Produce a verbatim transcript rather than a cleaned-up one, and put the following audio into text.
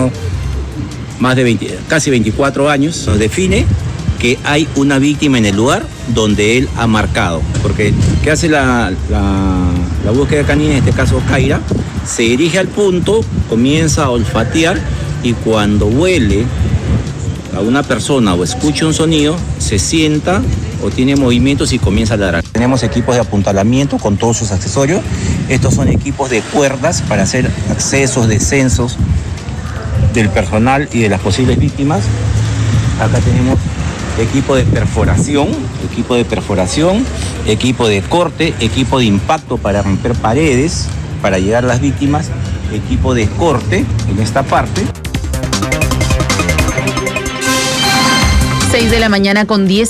entorno más de veinte, casi veinticuatro años, nos define que hay una víctima en el lugar donde él ha marcado. Porque, ¿qué hace la, la, la búsqueda canina, en este caso Kaira? Se dirige al punto, comienza a olfatear y cuando huele a una persona o escucha un sonido, se sienta o tiene movimientos y comienza a ladrar. Tenemos equipos de apuntalamiento con todos sus accesorios. Estos son equipos de cuerdas para hacer accesos, descensos del personal y de las posibles víctimas. Acá tenemos equipo de perforación, equipo de perforación, equipo de corte, equipo de impacto para romper paredes, para llegar a las víctimas, equipo de corte en esta parte. seis de la mañana con diez